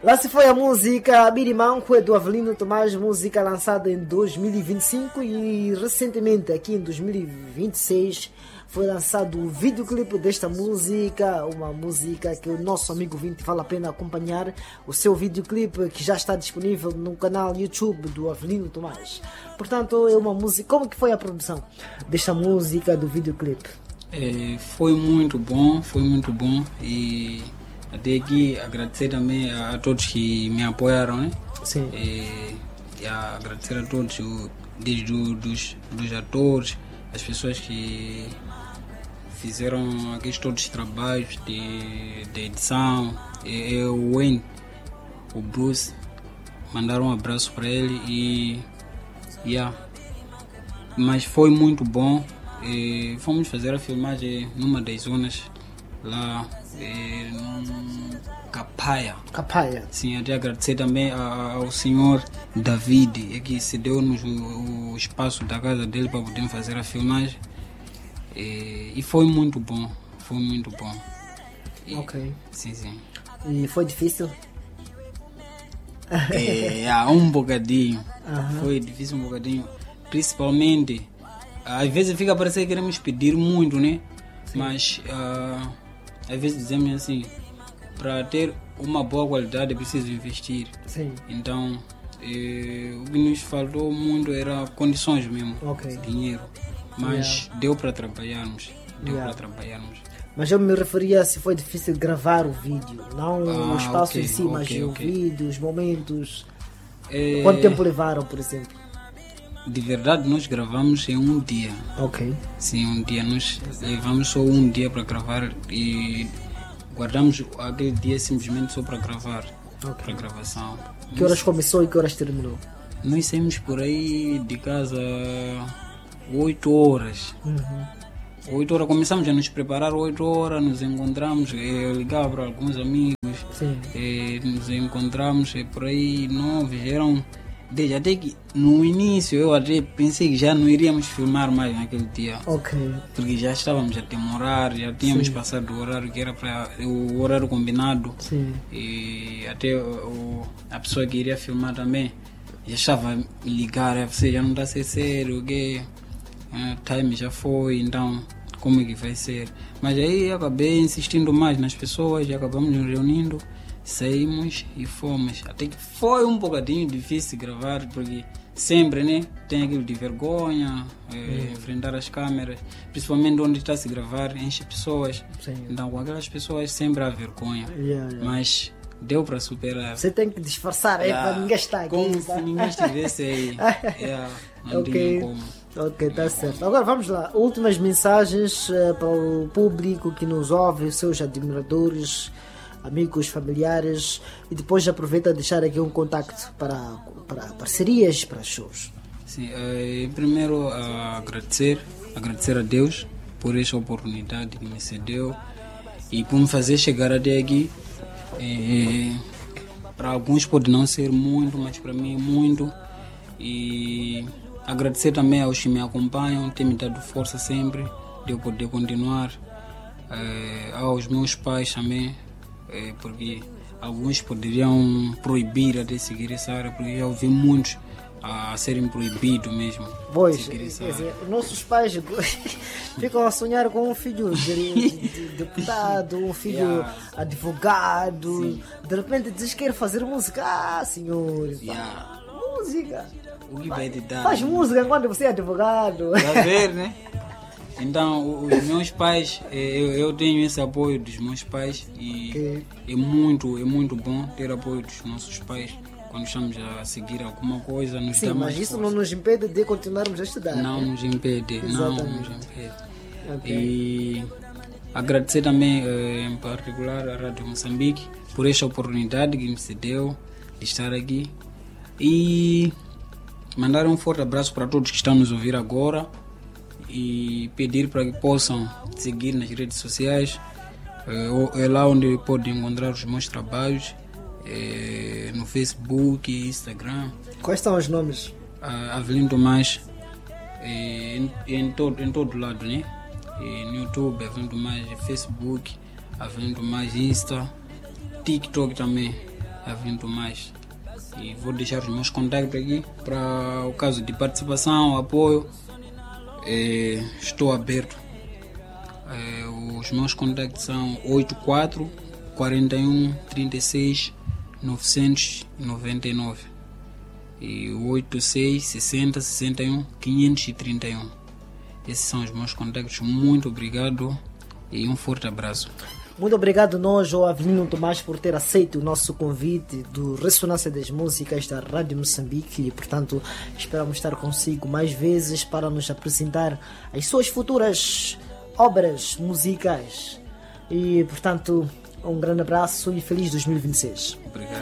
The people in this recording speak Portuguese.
Lá se foi a música Birimanco, é do Avelino Tomás, música lançada em 2025 e recentemente, aqui em 2026, foi lançado o videoclipe desta música, uma música que o nosso amigo Vinte vale a pena acompanhar, o seu videoclipe que já está disponível no canal YouTube do Avelino Tomás. Portanto, é uma música. Como que foi a produção desta música, do videoclipe? Foi muito bom e até aqui agradecer também a todos que me apoiaram, né? Sim. E agradecer a todos, desde dos atores, as pessoas que fizeram aqueles todos os trabalhos de edição, o Wayne, o Bruce, mandaram um abraço para ele mas foi muito bom. Fomos fazer a filmagem numa das zonas lá Capaia. Sim, até agradecer também ao senhor David, que cedeu-nos o espaço da casa dele para poder fazer a filmagem. E foi muito bom. Ok. Sim. E foi difícil? Um bocadinho. Foi difícil um bocadinho. Principalmente, às vezes fica a parecer que queremos pedir muito, né? Sim. Mas às vezes dizemos assim, para ter uma boa qualidade é preciso investir. Sim. Então, o que nos faltou muito era condições mesmo, dinheiro. Mas deu para trabalharmos. Mas eu me referia se foi difícil gravar o vídeo, não o espaço em si, mas o vídeo, os momentos. Quanto tempo levaram, por exemplo? De verdade, nós gravamos em um dia. Ok. Sim, um dia. Nós levamos só um dia para gravar e guardamos aquele dia simplesmente só para gravar, para gravação. Que horas começou e que horas terminou? Nós saímos por aí de casa 8 horas. 8 horas, começamos a nos preparar 8 horas, nos encontramos, eu ligava para alguns amigos, nos encontramos por aí 9, eram 10, até que no início eu até pensei que já não iríamos filmar mais naquele dia, porque já estávamos a demorar, já tínhamos passado o horário que era para o horário combinado, e até a pessoa que iria filmar também já estava a me ligar, você já não está a ser sério, o time já foi, então como é que vai ser? Mas aí acabei insistindo mais nas pessoas e acabamos nos reunindo, saímos e fomos. Até que foi um bocadinho difícil gravar, porque sempre, né, tem aquilo de vergonha, enfrentar as câmeras, principalmente onde está a se gravar, enche pessoas. Então com aquelas pessoas sempre há vergonha, mas deu para superar. Você tem que disfarçar para ninguém estar aqui. Como se ninguém estivesse aí. Não tinha como. Ok, está certo. Agora vamos lá. Últimas mensagens para o público que nos ouve, os seus admiradores, amigos, familiares, e depois aproveita a deixar aqui um contacto para parcerias, para shows. Sim, primeiro agradecer a Deus por esta oportunidade que me cedeu e por me fazer chegar até aqui. Para alguns pode não ser muito, mas para mim é muito. E agradecer também aos que me acompanham, têm me dado força sempre de eu poder continuar. Aos meus pais também, porque alguns poderiam proibir até seguir essa área, porque já ouvi muitos a serem proibidos mesmo. Pois, quer dizer, nossos pais ficam a sonhar com um filho de deputado, um filho advogado. Sim. De repente diz que quer fazer música. Senhor, música. O que vai te dar? Faz música quando você é advogado. Vai ver, né? Então, os meus pais, eu tenho esse apoio dos meus pais e é muito bom ter apoio dos nossos pais. Quando estamos a seguir alguma coisa, nos dá mais mas isso força. não nos impede de continuarmos a estudar. Não nos impede, E agradecer também, em particular, à Rádio Moçambique por esta oportunidade que me cedeu de estar aqui. E mandar um forte abraço para todos que estão nos ouvir agora e pedir para que possam seguir nas redes sociais. É lá onde podem encontrar os meus trabalhos. No Facebook, Instagram. Quais são os nomes? Avelino Tomás, em todo lado, né? No YouTube, Avelino Tomás, Facebook, Avelino Tomás, Insta, TikTok também. Avelino Tomás. E vou deixar os meus contactos aqui para o caso de participação, apoio. Estou aberto. Os meus contactos são 84 41 36 999 e 86 60 61 531. Esses são os meus contactos. Muito obrigado e um forte abraço. Muito obrigado nós, ao Avelino Tomás, por ter aceito o nosso convite do Ressonância das Músicas da Rádio Moçambique, e portanto esperamos estar consigo mais vezes para nos apresentar as suas futuras obras musicais. E portanto, um grande abraço e feliz 2026. Obrigado.